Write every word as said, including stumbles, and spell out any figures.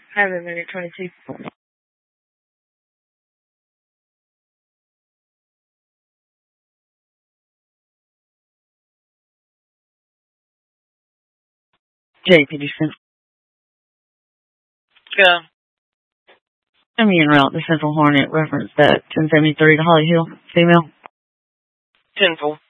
Have a minute twenty-two. Jay Peterson. Yeah. Show me en route the Central Hornet reference that ten seventy-three to Holly Hill, female. ten four.